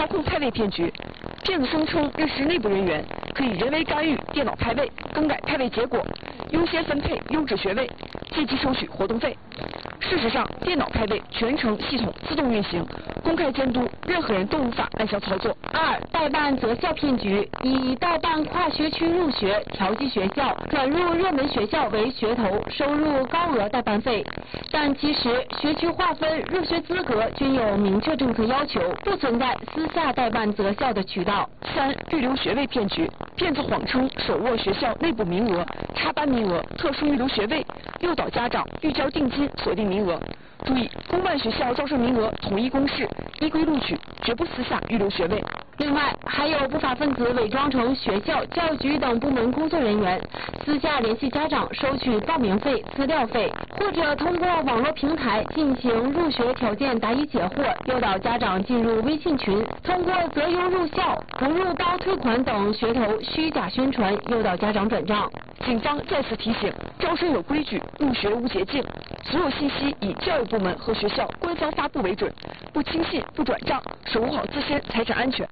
操控派位骗局。骗子声称认识内部人员，可以人为干预电脑派位，更改派位结果，优先分配优质学位，借机收取活动费。事实上，电脑派位全程系统自动运行，公开监督，任何人都无法暗箱操作。 2、代办择校骗局，以代办跨学区入学、调剂学校、转入热门学校为噱头，收入高额代办费。但其实学区划分、入学资格均有明确政策要求，不存在私下代办择校的渠道。 3、预留学位骗局，骗子谎称手握学校内部名额、插班名额、特殊预留学位，诱导家长预交定金锁定名额。注意，公办学校招生名额统一公示，依规录取，绝不私下预留学位。 另外，还有不法分子伪装成学校、教育局等部门工作人员，私下联系家长收取报名费、资料费，或者通过网络平台进行入学条件答疑解惑，诱导家长进入微信群，通过择优入校、不入包退款等噱头虚假宣传，诱导家长转账。 警方再次提醒：招生有规矩，入学无捷径，所有信息以教育部门和学校官方发布为准，不轻信、不转账，守护好自身财产安全。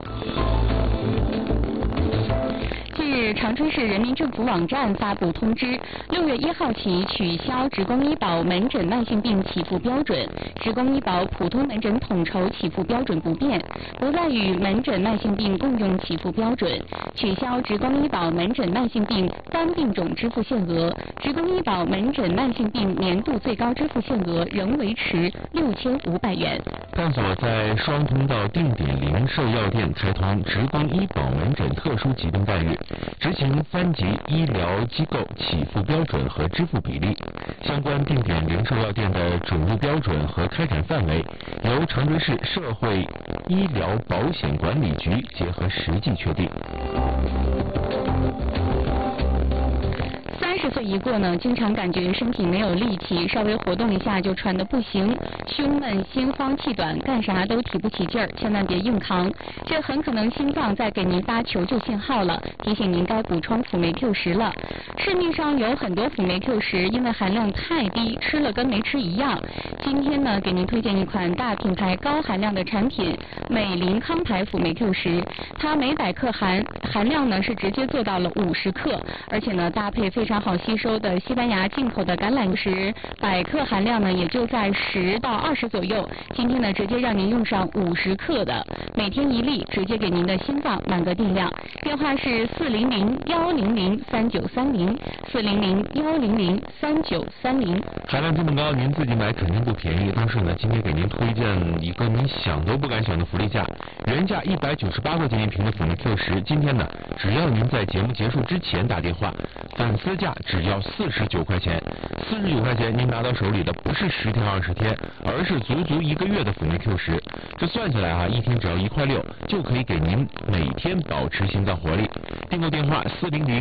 近日，长春市人民政府网站发布通知，6月1号起取消职工医保门诊慢性病起付标准，职工医保普通门诊统筹起付标准不变，不再与门诊慢性病共用起付标准，取消职工医保门诊慢性病单病种支付限额，职工医保门诊慢性病年度最高支付限额仍维持6500元。 探索在双通道定点零售药店开通职工医保门诊特殊集中待遇，执行3级医疗机构起付标准和支付比例，相关定点零售药店的准入标准和开展范围由长春市社会医疗保险管理局结合实际确定。 30岁一过呢，经常感觉身体没有力气，稍微活动一下就喘得不行，胸闷、心慌、气短，干啥都提不起劲儿，千万别硬扛，这很可能心脏在给您发求救信号了，提醒您该补充辅酶 Q10了。市面上有很多辅酶 Q10，因为含量太低，吃了跟没吃一样。今天呢，给您推荐一款大品牌高含量的产品——美林康牌辅酶 Q10，它每100克含量呢是直接做到了50克，而且呢搭配非常好吸收的西班牙进口的橄榄石，100克含量呢也就在10到20左右。今天呢直接让您用上50克的，每天1粒，直接给您的心脏满个定量。电话是400-100-3930，400-100-3930。 含量这么高，您自己买肯定不便宜。但是呢，今天给您推荐一个您想都不敢想的福利价，原价198块钱一瓶的辅酶 Q10，今天呢，只要您在节目结束之前打电话，粉丝价只要49块钱，49块钱您拿到手里的不是10天20天，而是足足1个月的辅酶 Q10。这算下来啊，一天只要1块6，就可以给您每天保持心脏活力。订购电话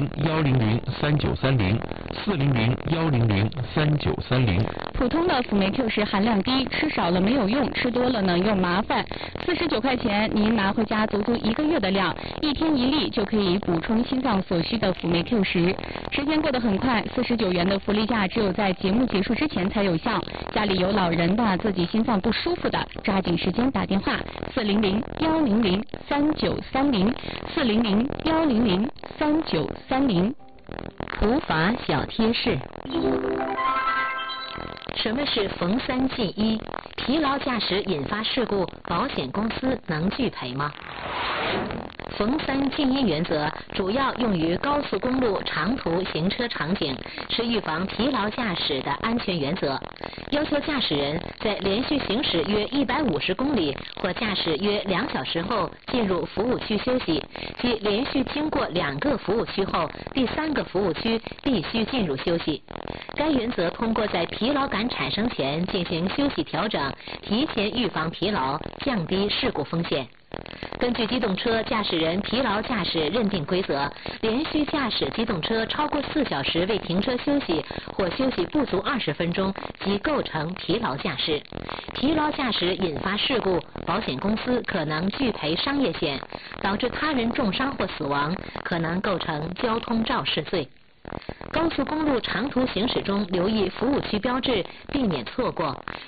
400-100-3930，400-100-3930。 普通的辅酶 Q10含量低，吃少了没有用，吃多了呢又麻烦。49块钱您拿回家足足1个月的量，一天1粒就可以补充心脏所需的辅酶 Q10。时间过得很快，49元的福利价只有在节目结束之前才有效。家里有老人的，自己心脏不舒服的，抓紧时间打电话400-100-3930，400-100-3930。 普法小贴士。什么是逢3进1？疲劳驾驶引发事故，保险公司能拒赔吗？逢3进1原则主要用于高速公路长途行车场景，是预防疲劳驾驶的安全原则。要求驾驶人在连续行驶约150公里或驾驶约2小时后进入服务区休息，即连续经过2个服务区后，第3个服务区必须进入休息。该原则通过在疲劳感产生前进行休息调整，提前预防疲劳，降低事故风险。根据机动车驾驶人疲劳驾驶认定规则，连续驾驶机动车超过4小时未停车休息或休息不足20分钟，即构成疲劳驾驶。疲劳驾驶引发事故，保险公司可能拒赔商业险，导致他人重伤或死亡，可能构成交通肇事罪。高速公路长途行驶中留意服务区标志，避免错过。